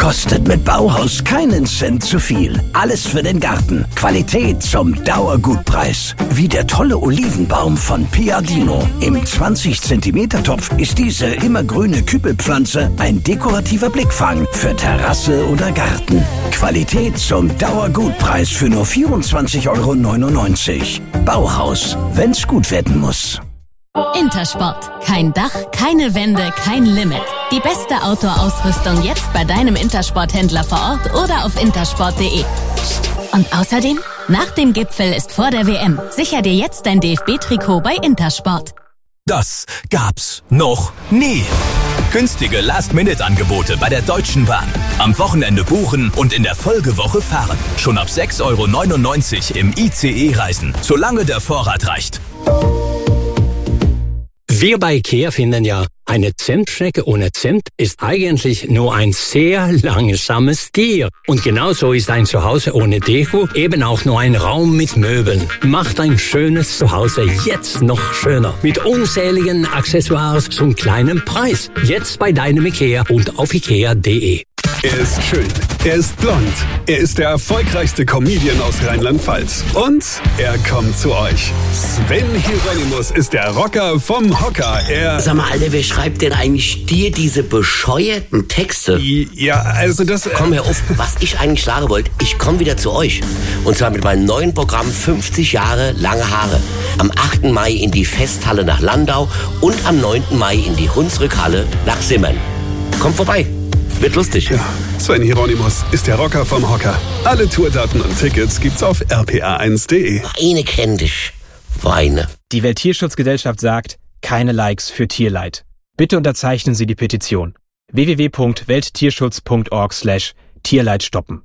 Kostet mit Bauhaus keinen Cent zu viel. Alles für den Garten. Qualität zum Dauergutpreis. Wie der tolle Olivenbaum von Piadino. Im 20 cm Topf ist diese immergrüne Kübelpflanze ein dekorativer Blickfang für Terrasse oder Garten. Qualität zum Dauergutpreis für nur 24,99 €. Bauhaus, wenn's gut werden muss. Intersport. Kein Dach, keine Wände, kein Limit. Die beste Outdoor-Ausrüstung jetzt bei deinem Intersport-Händler vor Ort oder auf intersport.de. Und außerdem, nach dem Gipfel ist vor der WM. Sicher dir jetzt dein DFB-Trikot bei Intersport. Das gab's noch nie. Günstige Last-Minute-Angebote bei der Deutschen Bahn. Am Wochenende buchen und in der Folgewoche fahren. Schon ab 6,99 € im ICE reisen, solange der Vorrat reicht. Wir bei IKEA finden ja, eine Zentstrecke ohne Zimt ist eigentlich nur ein sehr langsames Tier. Und genauso ist ein Zuhause ohne Deko eben auch nur ein Raum mit Möbeln. Macht ein schönes Zuhause jetzt noch schöner. Mit unzähligen Accessoires zum kleinen Preis. Jetzt bei deinem IKEA und auf ikea.de. Er ist schön, er ist blond, er ist der erfolgreichste Comedian aus Rheinland-Pfalz. Und er kommt zu euch. Sven Hieronymus ist der Rocker vom Hocker. Sag mal, Alter, wer schreibt denn eigentlich dir diese bescheuerten Texte? Ja, also das... Komm, hör auf, was ich eigentlich sagen wollte, ich komme wieder zu euch. Und zwar mit meinem neuen Programm 50 Jahre lange Haare. Am 8. Mai in die Festhalle nach Landau und am 9. Mai in die Hunsrückhalle nach Simmern. Kommt vorbei. Wird lustig. Ja, Sven Hieronymus ist der Rocker vom Hocker. Alle Tourdaten und Tickets gibt's auf rpa1.de. Weine kenn dich. Weine. Die Welttierschutzgesellschaft sagt, keine Likes für Tierleid. Bitte unterzeichnen Sie die Petition. www.welttierschutz.org/Tierleid stoppen.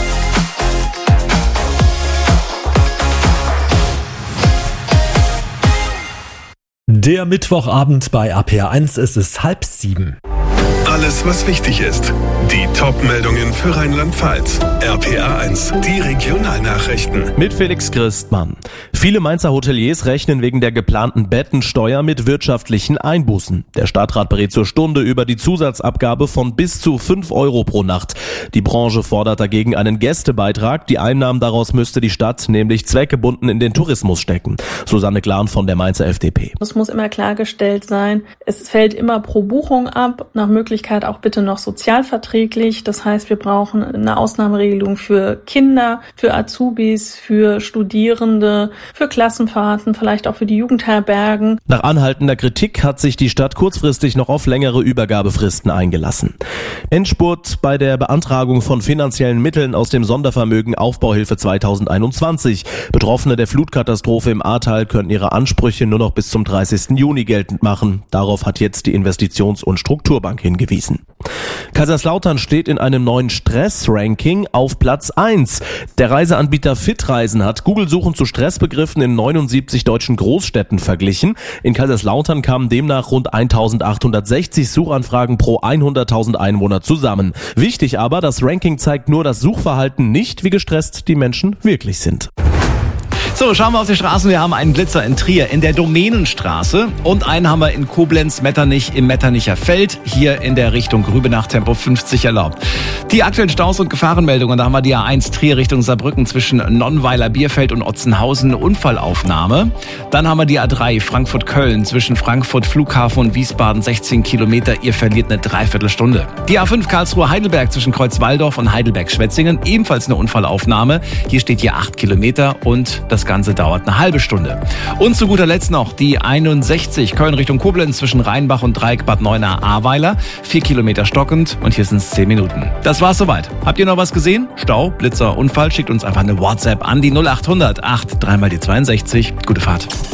Der Mittwochabend bei RPA1 ist es 6:30. Alles, was wichtig ist. Die Top-Meldungen für Rheinland-Pfalz. RPA1, die Regionalnachrichten. Mit Felix Christmann. Viele Mainzer Hoteliers rechnen wegen der geplanten Bettensteuer mit wirtschaftlichen Einbußen. Der Stadtrat berät zur Stunde über die Zusatzabgabe von bis zu 5 € pro Nacht. Die Branche fordert dagegen einen Gästebeitrag. Die Einnahmen daraus müsste die Stadt nämlich zweckgebunden in den Tourismus stecken. Susanne Glan von der Mainzer FDP. Es muss immer klargestellt sein, es fällt immer pro Buchung ab, nach Möglichkeit auch bitte noch sozialverträglich. Das heißt, wir brauchen eine Ausnahmeregelung für Kinder, für Azubis, für Studierende, für Klassenfahrten, vielleicht auch für die Jugendherbergen. Nach anhaltender Kritik hat sich die Stadt kurzfristig noch auf längere Übergabefristen eingelassen. Endspurt bei der Beantragung von finanziellen Mitteln aus dem Sondervermögen Aufbauhilfe 2021. Betroffene der Flutkatastrophe im Ahrtal können ihre Ansprüche nur noch bis zum 30. Juni geltend machen. Darauf hat jetzt die Investitions- und Strukturbank hingewiesen. Kaiserslautern steht in einem neuen Stress-Ranking auf Platz 1. Der Reiseanbieter Fitreisen hat Google-Suchen zu Stressbegriffen in 79 deutschen Großstädten verglichen. In Kaiserslautern kamen demnach rund 1860 Suchanfragen pro 100.000 Einwohner zusammen. Wichtig aber, das Ranking zeigt nur das Suchverhalten, nicht wie gestresst die Menschen wirklich sind. So, schauen wir auf die Straßen. Wir haben einen Blitzer in Trier in der Domänenstraße und einen haben wir in Koblenz-Metternich im Metternicher Feld, hier in der Richtung Grübenach, Tempo 50 erlaubt. Die aktuellen Staus und Gefahrenmeldungen, da haben wir die A1 Trier Richtung Saarbrücken zwischen Nonnweiler, Bierfeld und Otzenhausen, Unfallaufnahme. Dann haben wir die A3 Frankfurt-Köln zwischen Frankfurt Flughafen und Wiesbaden 16 Kilometer. Ihr verliert eine Dreiviertelstunde. Die A5 Karlsruhe-Heidelberg zwischen Kreuzwaldorf und Heidelberg-Schwetzingen, ebenfalls eine Unfallaufnahme. Hier steht hier 8 Kilometer und das Ganze dauert eine halbe Stunde. Und zu guter Letzt noch die 61 Köln Richtung Koblenz zwischen Rheinbach und Dreieck Bad Neuenahr-Ahrweiler. 4 Kilometer stockend und hier sind es 10 Minuten. Das war's soweit. Habt ihr noch was gesehen? Stau, Blitzer, Unfall? Schickt uns einfach eine WhatsApp an die 0800 8 3 mal die 62. Gute Fahrt.